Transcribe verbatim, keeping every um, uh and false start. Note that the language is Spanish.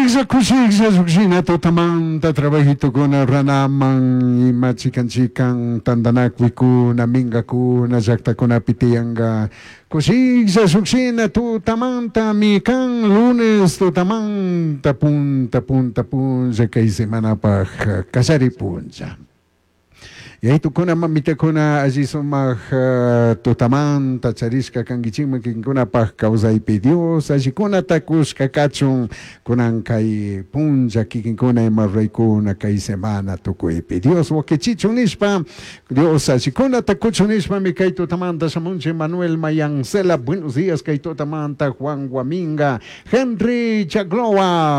Kusigsa kusigsa suksina to tamang tatrabahito ko na ranamang imachikan-chikang tandanak wiku na minga ko na zakta ko na pitiyanga kusigsa suksina to tamang tamikang lunes to tamang tapun tapun tapun sa kay semana pa kasaripun sa. Yaitu kuna mamita kuna azisumah uh, tutaman tachariska kangiching making kuna pa kausay pe Dios asi kuna takus kakachung kunang kay punja kiking kuna maray kuna kay semana tukoy pe Dios wakichichunis pa Dios asi kuna takuchunis pa mi kay tutaman ta samunche Manuel Mayang Sela buenos días kay tutaman ta Juan Guaminga Henry Chagloa